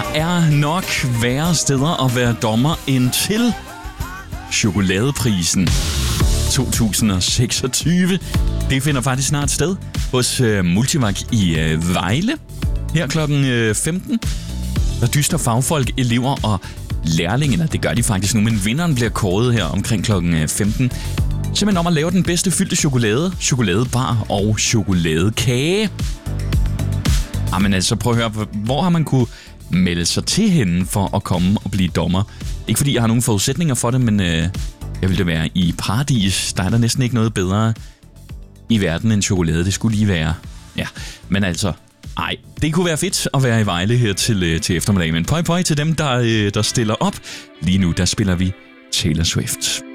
Der er nok værre steder at være dommer end til Chokoladeprisen 2026. Det finder faktisk snart sted hos Multivac i Vejle. Her klokken 15. Der dyster fagfolk, elever og lærlingene. Det gør de faktisk nu, men vinderen bliver kåret her omkring klokken 15. Simpelthen om at lave den bedste fyldte chokolade, chokoladebar og chokoladekage. Jamen altså, prøv at høre, hvor har man kunne melde sig til henne for at komme og blive dommer? Ikke fordi jeg har nogen forudsætninger for det, men jeg vil det være i paradis. Der er der næsten ikke noget bedre i verden end chokolade. Det skulle lige være. Ja, men altså, det kunne være fedt at være i Vejle her til eftermiddag. Men pøj til dem, der stiller op. Lige nu, der spiller vi Taylor Swift.